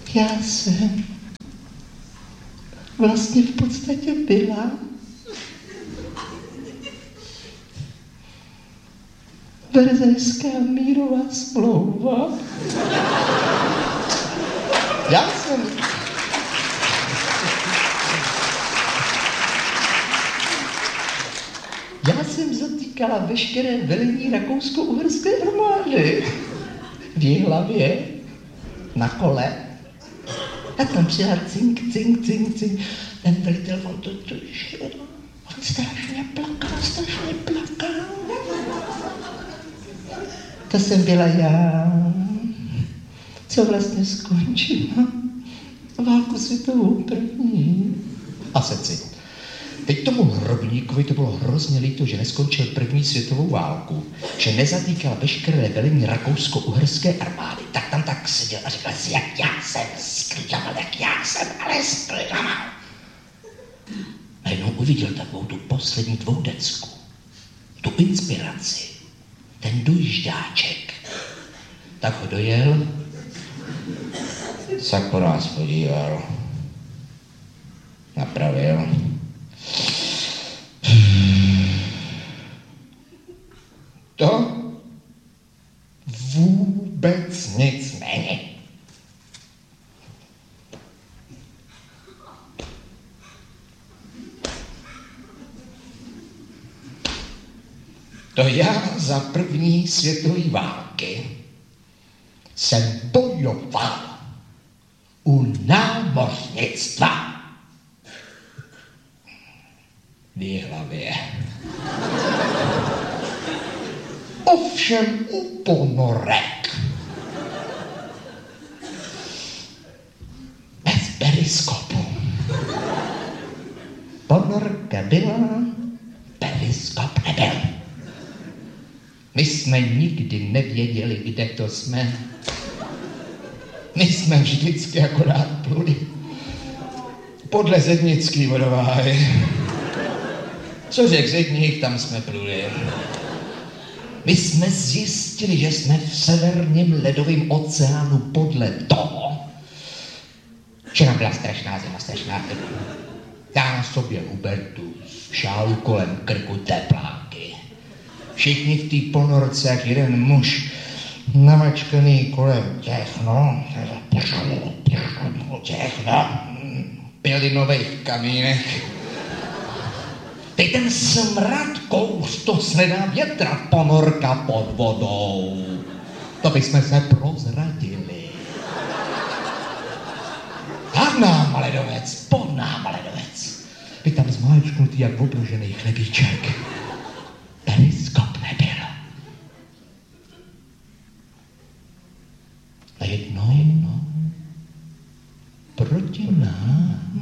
Já jsem vlastně v podstatě byla Verzejská mírová smlouva. Já jsem zatýkala veškeré velení rakousko-uherské armády v Jihlavě na kole. A tam přijela cink. Ten velitel, on strašně plakal. To jsem byla já, co vlastně skončila válku světovou první. A seci. Teď tomu hrobníkovi to bylo hrozně líto, že neskončil první světovou válku, že nezatýkal veškeré velení rakousko-uherské armády. Tak tam tak seděl a říkal si, jak já jsem ale sklidlamal. Najednou uviděl takovou tu poslední dvoudecku, tu inspiraci, ten dojížďáček. Tak ho dojel, se po nás podíval, napravil. To vůbec nic není. To já za první světové války jsem bojoval u námořnictva v Jihlavě. Ovšem u ponorek. Bez periskopu. Ponorka byla, periskop nebyl. My jsme nikdy nevěděli, kde to jsme. My jsme vždycky akorát pluli podle zednický vodováhy. Co řekl zedník, tam jsme pluli. My jsme zjistili, že jsme v severním ledovém oceánu podle toho, že nám byla strašná zima. Já na sobě Hubertus, šálu kolem krku tepláky. Všichni v té ponorce, jak jeden muž, namačkaný kolem těch pělinových kamínech. Teď ten smrad kous, to se nedá větrat, ponorka pod vodou. To bychom se prozradili. Pod náma ledovec. Vy tam zmáčknutý jak obložený chlebíček. Periskop nebyl. A jednou proti nám